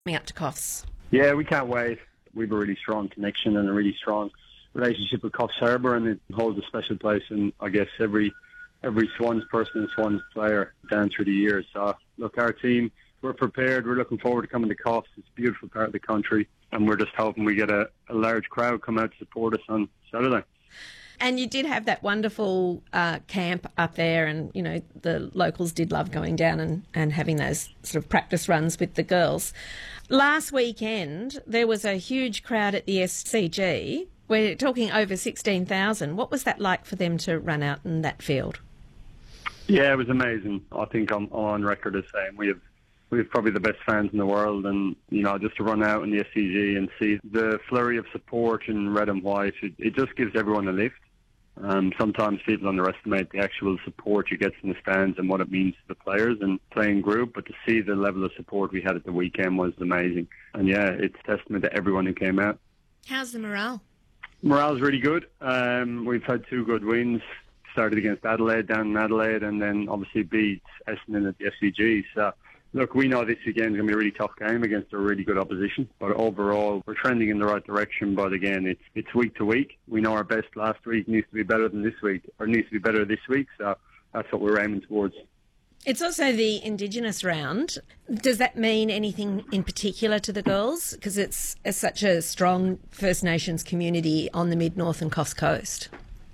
coming up to Coffs? Yeah, we can't wait. We have a really strong connection and a really strong relationship with Coffs Harbour, and it holds a special place in, I guess, every Swans person and Swans player down through the years. So, look, our team, we're prepared. We're looking forward to coming to Coffs. It's a beautiful part of the country, and we're just hoping we get a large crowd come out to support us on Saturday. And you did have that wonderful camp up there, and, you know, the locals did love going down and having those sort of practice runs with the girls. Last weekend, there was a huge crowd at the SCG. We're talking over 16,000. What was that like for them to run out in that field? Yeah, it was amazing. I think I'm on record as saying we have probably the best fans in the world, and, you know, just to run out in the SCG and see the flurry of support in red and white, it just gives everyone a lift. Sometimes people underestimate the actual support you get from the stands and what it means to the players and playing group, but to see the level of support we had at the weekend was amazing. And yeah, it's a testament to everyone who came out. How's the morale? Morale's really good. We've had 2 good wins. Started against Adelaide, down in Adelaide, and then obviously beat Essendon at the SCG. So, look, we know this weekend is going to be a really tough game against a really good opposition. But overall, we're trending in the right direction. But again, it's week to week. We know our best last week needs to be better than this week, or needs to be better this week. So that's what we're aiming towards. It's also the Indigenous round. Does that mean anything in particular to the girls? Because it's such a strong First Nations community on the Mid-North and Coast Coast.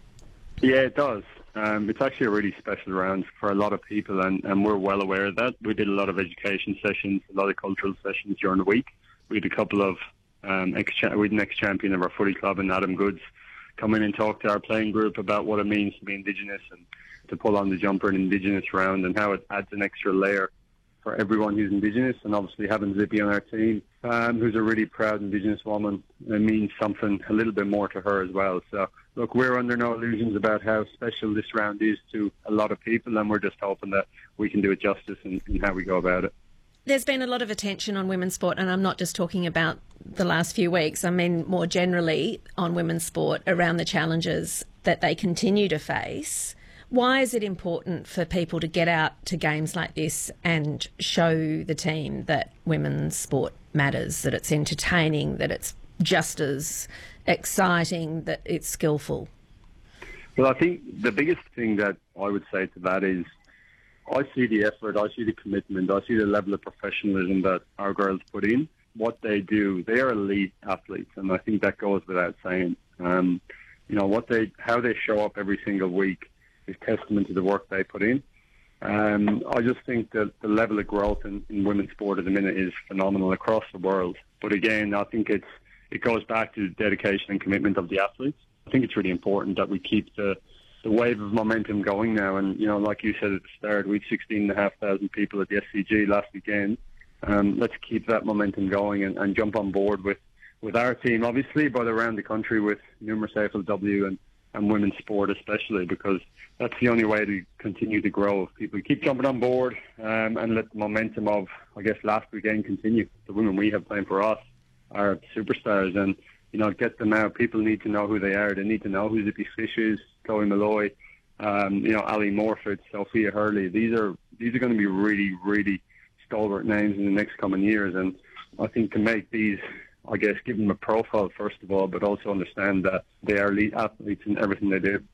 Yeah, it does. It's actually a really special round for a lot of people, and we're well aware of that. We did a lot of education sessions, a lot of cultural sessions during the week. We had a couple of we had an ex-champion of our footy club, and Adam Goods, come in and talk to our playing group about what it means to be Indigenous and to pull on the jumper in Indigenous round, and how it adds an extra layer for everyone who's Indigenous. And obviously having Zippy on our team, who's a really proud Indigenous woman, it means something a little bit more to her as well. So, look, we're under no illusions about how special this round is to a lot of people, and we're just hoping that we can do it justice in how we go about it. There's been a lot of attention on women's sport, and I'm not just talking about the last few weeks. I mean more generally on women's sport around the challenges that they continue to face. Why is it important for people to get out to games like this and show the team that women's sport matters, that it's entertaining, that it's just as exciting, that it's skillful? Well, I think the biggest thing that I would say to that is I see the effort, I see the commitment, I see the level of professionalism that our girls put in. What they do, they are elite athletes, and I think that goes without saying. You know, how they show up every single week is testament to the work they put in. I just think that the level of growth in women's sport at the minute is phenomenal across the world. But again, I think it goes back to the dedication and commitment of the athletes. I think it's really important that we keep the wave of momentum going now. And, you know, like you said at the start, we had 16,500 people at the SCG last weekend. Let's keep that momentum going and jump on board with our team, obviously, but around the country with numerous AFLW and women's sport especially, because that's the only way to continue to grow. If people keep jumping on board and let the momentum of, I guess, last weekend continue. The women we have playing for us are superstars, and, you know, get them out. People need to know who they are. They need to know who Zippy Fish is, Chloe Malloy, you know, Ali Morford, Sophia Hurley. These are going to be really, really stalwart names in the next coming years, and I think to make these, I guess, give them a profile first of all, but also understand that they are elite athletes in everything they do.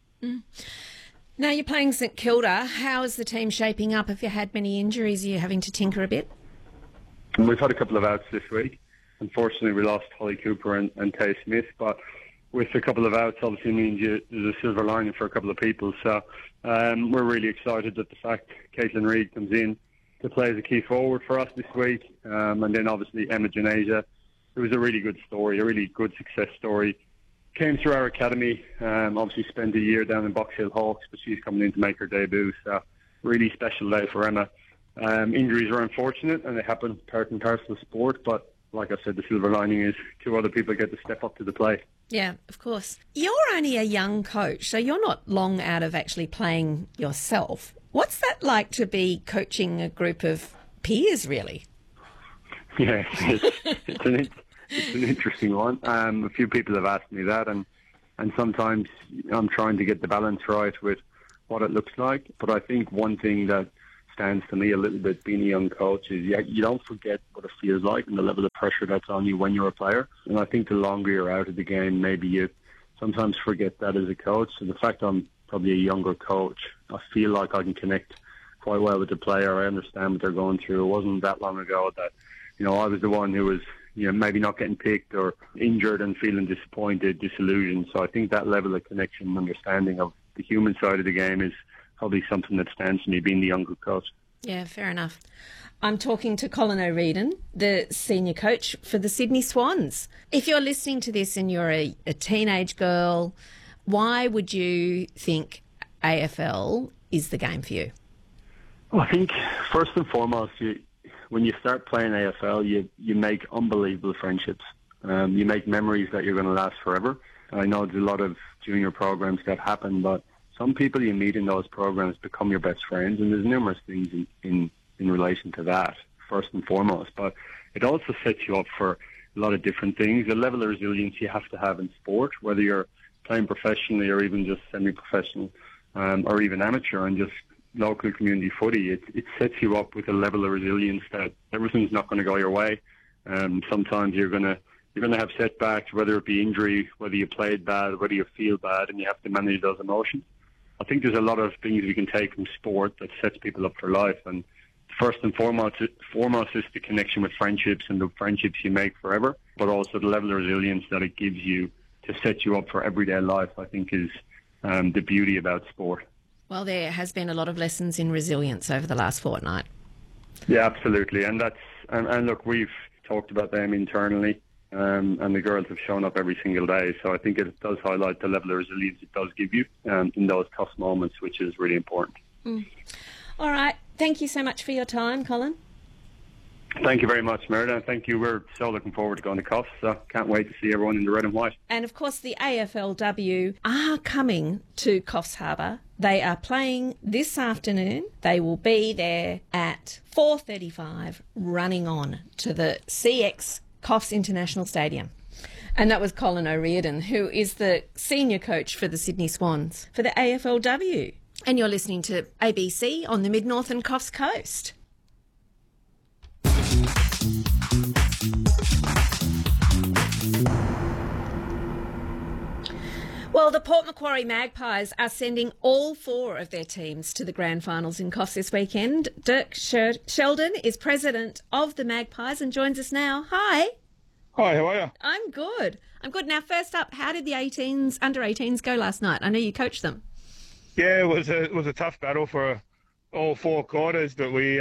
Now you're playing St Kilda. How is the team shaping up? Have you had many injuries? Are you having to tinker a bit? We've had a couple of outs this week. Unfortunately, we lost Holly Cooper and Tay Smith, but with a couple of outs, obviously means there's a silver lining for a couple of people. So we're really excited that the fact Caitlin Reid comes in to play as a key forward for us this week. And then obviously Emma Janasia. It was a really good story, a really good success story. Came through our academy, obviously spent a year down in Box Hill Hawks, but she's coming in to make her debut. So really special day for Emma. Injuries are unfortunate and they happen part and parcel of sport, but like I said, the silver lining is 2 other people get to step up to the plate. Yeah, of course. You're only a young coach, so you're not long out of actually playing yourself. What's that like to be coaching a group of peers, really? Yeah, it's an interesting one. A few people have asked me that, and sometimes I'm trying to get the balance right with what it looks like. But I think one thing that stands to me a little bit being a young coach is you don't forget what it feels like and the level of pressure that's on you when you're a player. And I think the longer you're out of the game, maybe you sometimes forget that as a coach. So the fact I'm probably a younger coach, I feel like I can connect quite well with the player. I understand what they're going through. It wasn't that long ago that, I was the one who was, maybe not getting picked or injured and feeling disappointed, disillusioned. So I think that level of connection and understanding of the human side of the game is probably something that stands to me being the younger coach. Yeah, fair enough. I'm talking to Colin O'Riordan, the senior coach for the Sydney Swans. If you're listening to this and you're a teenage girl, why would you think AFL is the game for you? Well, I think first and foremost, when you start playing AFL, you make unbelievable friendships. You make memories that you're going to last forever. And I know there's a lot of junior programs that happen, but some people you meet in those programs become your best friends, and there's numerous things in relation to that, first and foremost. But it also sets you up for a lot of different things. The level of resilience you have to have in sport, whether you're playing professionally or even just semi-professional or even amateur and just local community footy, it sets you up with a level of resilience that everything's not going to go your way. Sometimes you're going to have setbacks, whether it be injury, whether you played bad, whether you feel bad, and you have to manage those emotions. I think there's a lot of things we can take from sport that sets people up for life. And first and foremost is the connection with friendships and the friendships you make forever, but also the level of resilience that it gives you to set you up for everyday life, I think is the beauty about sport. Well, there has been a lot of lessons in resilience over the last fortnight. Yeah, absolutely. And look, we've talked about them internally. And the girls have shown up every single day. So I think it does highlight the level of resilience it does give you in those tough moments, which is really important. All right. Thank you so much for your time, Colin. Thank you very much, Merida. Thank you. We're so looking forward to going to Coffs. So can't wait to see everyone in the red and white. And, of course, the AFLW are coming to Coffs Harbour. They are playing this afternoon. They will be there at 4:35, running on to the CX Coffs International Stadium. And that was Colin O'Riordan, who is the senior coach for the Sydney Swans for the AFLW. And you're listening to ABC on the Mid-North and Coffs Coast. Well, the Port Macquarie Magpies are sending all 4 of their teams to the grand finals in Coffs this weekend. Dirk Sheldon is president of the Magpies and joins us now. Hi. Hi, how are you? I'm good. Now, first up, how did the under 18s go last night? I know you coached them. Yeah, it was a tough battle for all 4 quarters, but we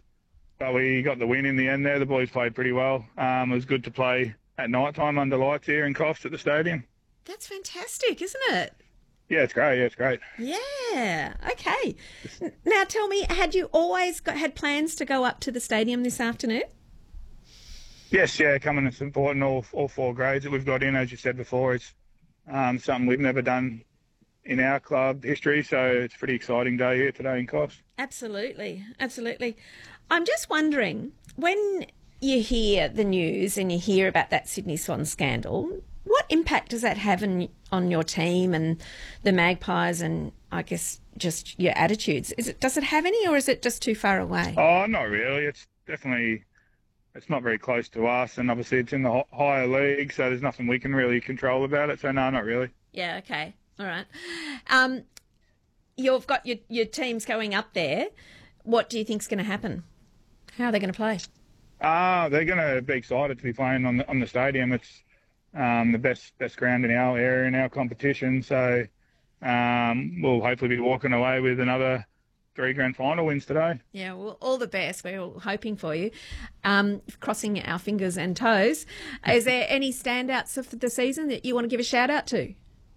got the win in the end there. The boys played pretty well. It was good to play at night time under lights here in Coffs at the stadium. That's fantastic, isn't it? Yeah, it's great. Yeah, it's great. Yeah. Okay. Now, tell me, had you always had plans to go up to the stadium this afternoon? Yes, yeah, coming it's important. All 4 grades that we've got in, as you said before, it's something we've never done in our club history, so it's a pretty exciting day here today in Coffs. Absolutely. I'm just wondering, when you hear the news and you hear about that Sydney Swans scandal, what impact does that have on your team and the Magpies and, I guess, just your attitudes? Does it have any, or is it just too far away? Oh, not really. It's definitely... It's not very close to us, and obviously it's in the higher league, so there's nothing we can really control about it. So no, not really. Yeah, okay. All right. You've got your teams going up there. What do you think's going to happen? How are they going to play? They're going to be excited to be playing on the stadium. It's the best ground in our area, in our competition. So we'll hopefully be walking away with another 3 grand final wins today. Yeah, well, all the best. We're all hoping for you. Crossing our fingers and toes. Is there any standouts of the season that you want to give a shout out to?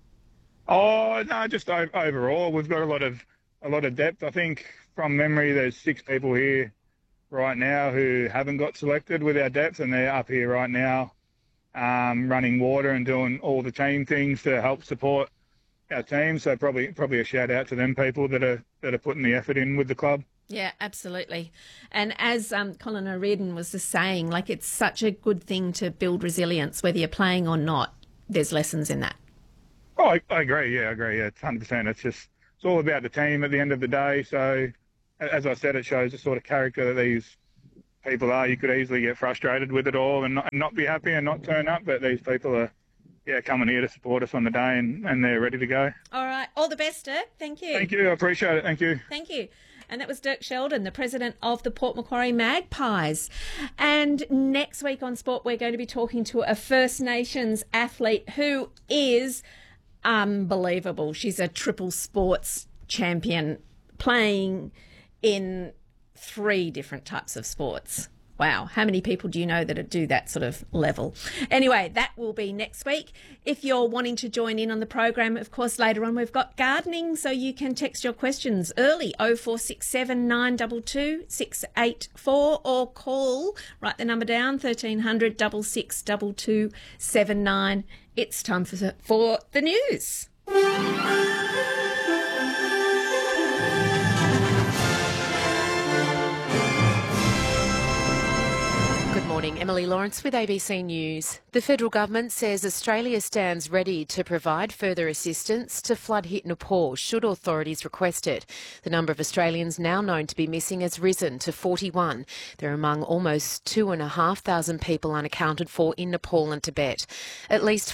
Oh no, just overall, we've got a lot of depth. I think from memory, there's 6 people here right now who haven't got selected with our depth, and they're up here right now, running water and doing all the team things to help support our team. So probably a shout out to them people that are putting the effort in with the club. Yeah, absolutely. And as Colin O'Riordan was just saying, like, it's such a good thing to build resilience, whether you're playing or not. There's lessons in that. Oh, I agree. Yeah, I agree. Yeah, 100%. It's all about the team at the end of the day. So as I said, it shows the sort of character that these people are. You could easily get frustrated with it all and not be happy and not turn up, but these people are coming here to support us on the day and they're ready to go. All right. All the best, Dirk. Thank you. Thank you. I appreciate it. Thank you. Thank you. And that was Dirk Sheldon, the president of the Port Macquarie Magpies. And next week on Sport, we're going to be talking to a First Nations athlete who is unbelievable. She's a triple sports champion playing in 3 different types of sports. Wow, how many people do you know that do that sort of level? Anyway, that will be next week. If you're wanting to join in on the program, of course, later on we've got gardening, so you can text your questions early, 0467 922 684, or call, write the number down, 1300 66 2279. It's time for the news. Morning, Emily Lawrence with ABC News. The federal government says Australia stands ready to provide further assistance to flood-hit Nepal should authorities request it. The number of Australians now known to be missing has risen to 41. They're among almost 2,500 people unaccounted for in Nepal and Tibet. At least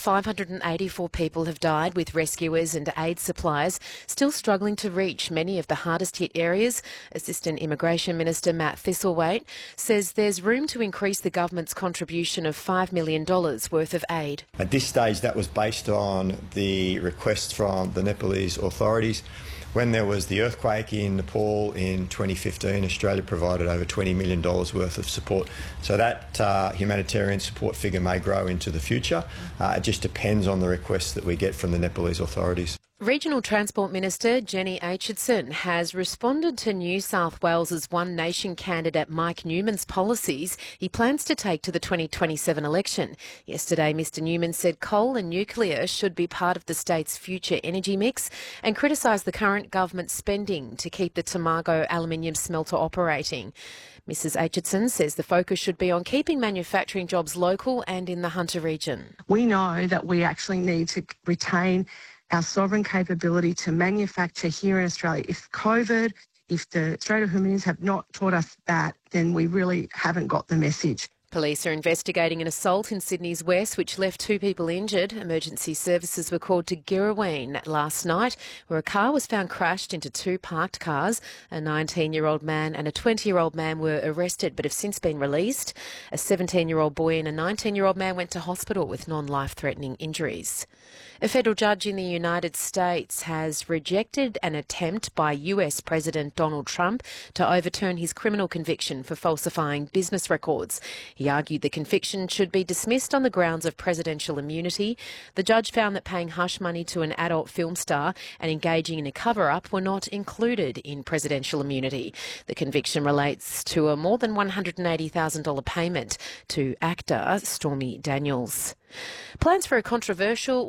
584 people have died, with rescuers and aid suppliers still struggling to reach many of the hardest-hit areas. Assistant Immigration Minister Matt Thistlethwaite says there's room to increase the government's contribution of $5 million worth of aid. At this stage, that was based on the request from the Nepalese authorities. When there was the earthquake in Nepal in 2015, Australia provided over $20 million worth of support. So that humanitarian support figure may grow into the future. It just depends on the requests that we get from the Nepalese authorities. Regional Transport Minister Jenny Aitchison has responded to New South Wales's One Nation candidate Mike Newman's policies he plans to take to the 2027 election. Yesterday, Mr Newman said coal and nuclear should be part of the state's future energy mix and criticised the current government's spending to keep the Tomago aluminium smelter operating. Mrs Aitchison says the focus should be on keeping manufacturing jobs local and in the Hunter region. We know that we actually need to retain our sovereign capability to manufacture here in Australia. If COVID, if the Strait of Hormuz have not taught us that, then we really haven't got the message. Police are investigating an assault in Sydney's west which left 2 people injured. Emergency services were called to Girraween last night, where a car was found crashed into 2 parked cars. A 19-year-old man and a 20-year-old man were arrested but have since been released. A 17-year-old boy and a 19-year-old man went to hospital with non-life-threatening injuries. A federal judge in the United States has rejected an attempt by US President Donald Trump to overturn his criminal conviction for falsifying business records. He argued the conviction should be dismissed on the grounds of presidential immunity. The judge found that paying hush money to an adult film star and engaging in a cover-up were not included in presidential immunity. The conviction relates to a more than $180,000 payment to actor Stormy Daniels. Plans for a controversial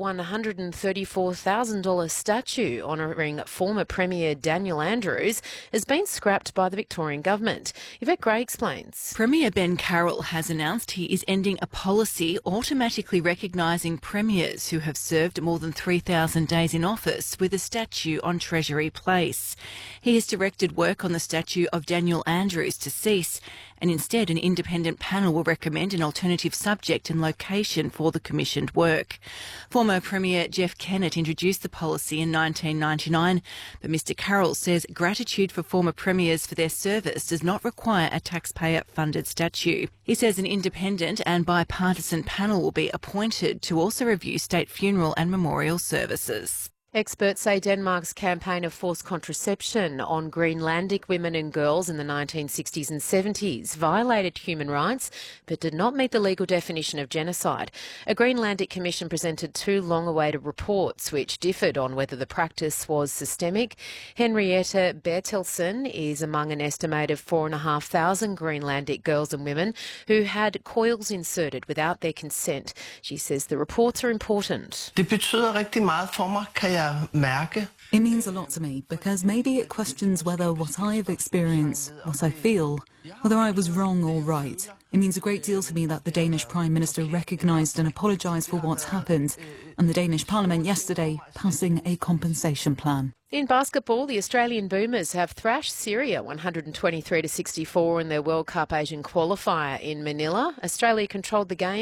$134,000 statue honouring former Premier Daniel Andrews has been scrapped by the Victorian government. Yvette Gray explains. Premier Ben Carroll has announced he is ending a policy automatically recognising premiers who have served more than 3,000 days in office with a statue on Treasury Place. He has directed work on the statue of Daniel Andrews to cease, and instead an independent panel will recommend an alternative subject and location for the commissioned work. Former Premier Jeff Kennett introduced the policy in 1999, but Mr Carroll says gratitude for former premiers for their service does not require a taxpayer-funded statue. He says an independent and bipartisan panel will be appointed to also review state funeral and memorial services. Experts say Denmark's campaign of forced contraception on Greenlandic women and girls in the 1960s and 70s violated human rights but did not meet the legal definition of genocide. A Greenlandic commission presented 2 long-awaited reports which differed on whether the practice was systemic. Henrietta Bertelsen is among an estimated 4,500 Greenlandic girls and women who had coils inserted without their consent. She says the reports are important. Det betyder rigtig meget for mig, kan jeg mærke. It means a lot to me because maybe it questions whether what I have experienced, what I feel, whether I was wrong or right. It means a great deal to me that the Danish Prime Minister recognised and apologised for what's happened, and the Danish Parliament yesterday passing a compensation plan. In basketball, the Australian Boomers have thrashed Syria 123-64 in their World Cup Asian qualifier in Manila. Australia controlled the game